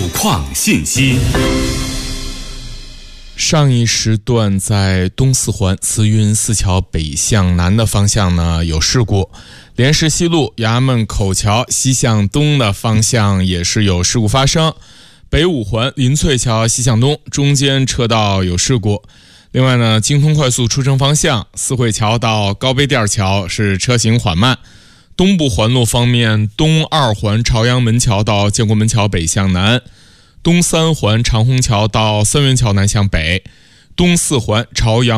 况信息。 上一时段在东四环慈云寺桥北向南的方向呢有事故，莲石西路衙门口桥西向东的方向也是有事故发生，北五环林翠桥西向东中间车道有事故。另外呢，京通快速出城方向四惠桥到高碑店桥是车行缓慢。东部环路方面，东二环朝阳门桥到建国门桥北向南，东三环长虹桥到三元桥南向北，东四环朝阳